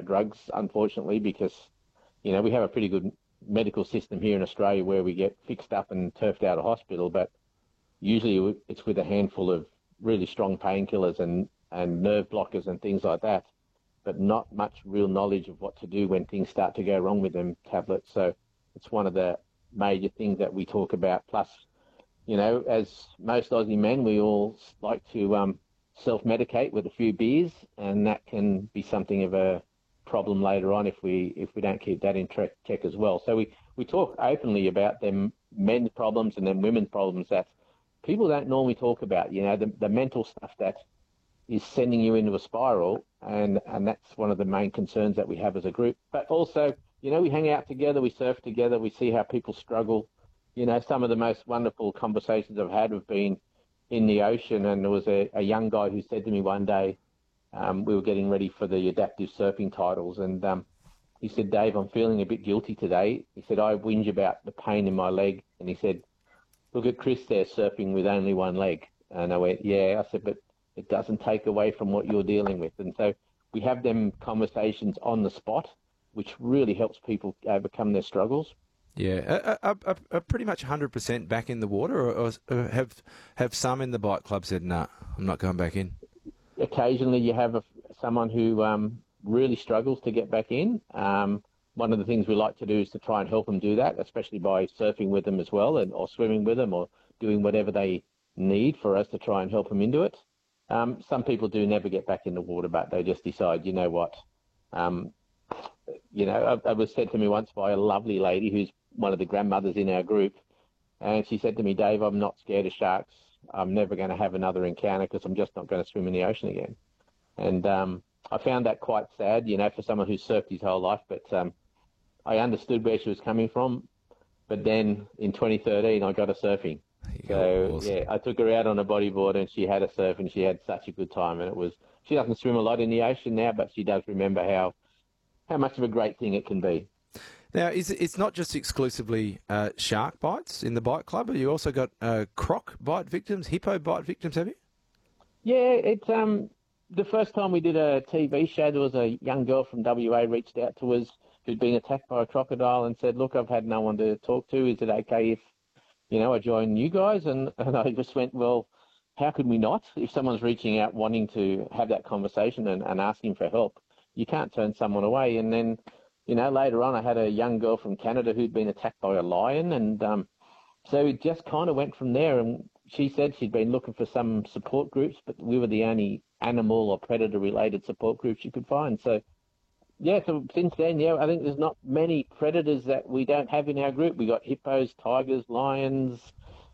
drugs, unfortunately, because, we have a pretty good medical system here in Australia where we get fixed up and turfed out of hospital, but usually it's with a handful of really strong painkillers and nerve blockers and things like that, but not much real knowledge of what to do when things start to go wrong with them tablets. So it's one of the major things that we talk about. Plus, as most Aussie men, we all like to self-medicate with a few beers, and that can be something of a problem later on if we don't keep that in check as well. So we talk openly about them men's problems and then women's problems that people don't normally talk about, the mental stuff that is sending you into a spiral, and that's one of the main concerns that we have as a group. But also, we hang out together, we surf together, we see how people struggle. Some of the most wonderful conversations I've had have been in the ocean, and there was a young guy who said to me one day, we were getting ready for the adaptive surfing titles, and he said, Dave, I'm feeling a bit guilty today. He said, I whinge about the pain in my leg, and he said, look at Chris there surfing with only one leg. And I went, yeah. I said, but it doesn't take away from what you're dealing with. And so we have them conversations on the spot, which really helps people overcome their struggles. Yeah. Are pretty much 100% back in the water, or have some in the bike club said, nah, I'm not going back in? Occasionally you have someone who really struggles to get back in. One of the things we like to do is to try and help them do that, especially by surfing with them as well, or swimming with them, or doing whatever they need for us to try and help them into it. Some people do never get back in the water, but they just decide, you know what? It was said to me once by a lovely lady who's one of the grandmothers in our group, and she said to me, Dave, I'm not scared of sharks. I'm never going to have another encounter because I'm just not going to swim in the ocean again. And I found that quite sad, for someone who's surfed his whole life, but I understood where she was coming from. But then in 2013, I got her surfing. So, awesome. Yeah, I took her out on a bodyboard and she had a surf and she had such a good time. And she doesn't swim a lot in the ocean now, but she does remember how much of a great thing it can be. Now, it's not just exclusively shark bites in the bite club, but you also got croc bite victims, hippo bite victims, have you? Yeah, it's the first time we did a TV show, there was a young girl from WA reached out to us who'd been attacked by a crocodile and said, look, I've had no one to talk to. Is it okay if, I join you guys? And I just went, well, how could we not? If someone's reaching out wanting to have that conversation and asking for help, you can't turn someone away. And then, later on I had a young girl from Canada who'd been attacked by a lion. And so it just kind of went from there. And she said she'd been looking for some support groups, but we were the only animal or predator-related support groups you could find. So, yeah, so since then, I think there's not many predators that we don't have in our group. We got hippos, tigers, lions,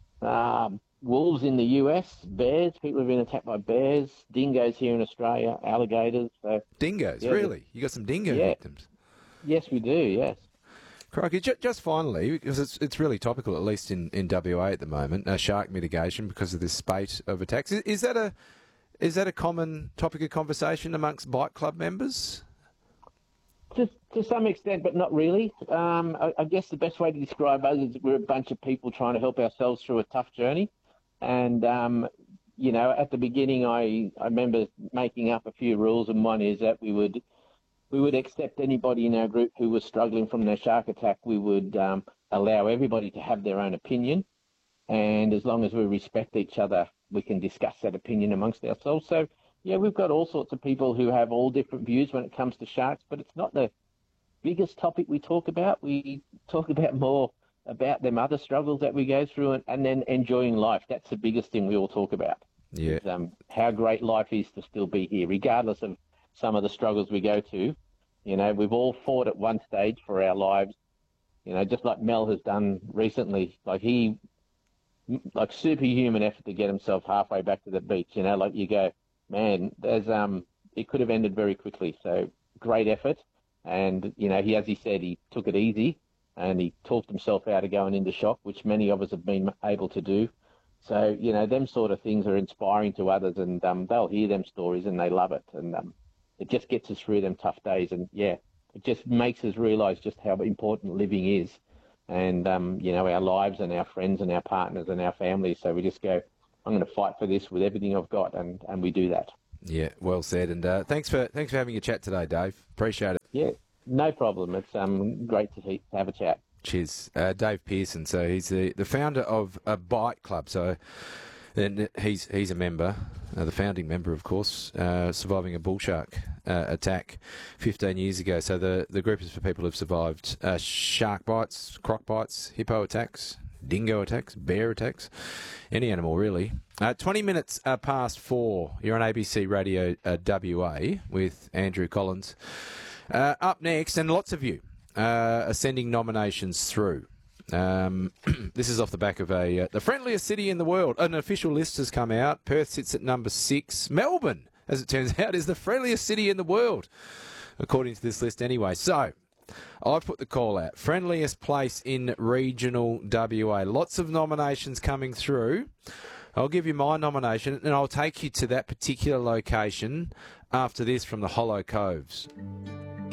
wolves in the US, bears. People have been attacked by bears, dingoes here in Australia, alligators. So, dingoes, really? You got some dingo victims? Yes, we do, yes. Crikey, just finally, because it's really topical, at least in WA at the moment, shark mitigation because of this spate of attacks. Is that a common topic of conversation amongst bike club members? To some extent, but not really. I guess the best way to describe us is we're a bunch of people trying to help ourselves through a tough journey. And, at the beginning, I remember making up a few rules, and one is that we would accept anybody in our group who was struggling from their shark attack. We would allow everybody to have their own opinion. And as long as we respect each other, we can discuss that opinion amongst ourselves. So, yeah, we've got all sorts of people who have all different views when it comes to sharks, but it's not the biggest topic we talk about. We talk about more about them other struggles that we go through and then enjoying life. That's the biggest thing we all talk about. Yeah. Is, how great life is to still be here, regardless of some of the struggles we go to. We've all fought at one stage for our lives, just like Mel has done recently. Like superhuman effort to get himself halfway back to the beach, like you go, man, it could have ended very quickly. So great effort. And, as he said, he took it easy and he talked himself out of going into shock, which many of us have been able to do. So, them sort of things are inspiring to others, and they'll hear them stories and they love it. And it just gets us through them tough days. And, it just makes us realise just how important living is. And, our lives and our friends and our partners and our families. So we just go, I'm going to fight for this with everything I've got, and we do that. Yeah, well said. And thanks for having a chat today, Dave. Appreciate it. Yeah, no problem. It's great to have a chat. Cheers. Dave Pearson, so he's the founder of a bike club. So and he's a member, the founding member, of course, surviving a bull shark attack 15 years ago. So the group is for people who've survived shark bites, croc bites, hippo attacks, dingo attacks, bear attacks, any animal really. 20 minutes past 4. You're on ABC Radio WA with Andrew Collins. Up next, and lots of you are sending nominations through. This is off the back of the friendliest city in the world. An official list has come out. Perth sits at number 6. Melbourne, as it turns out, is the friendliest city in the world, according to this list anyway. So I've put the call out. Friendliest place in regional WA. Lots of nominations coming through. I'll give you my nomination and I'll take you to that particular location after this from the Hollow Coves.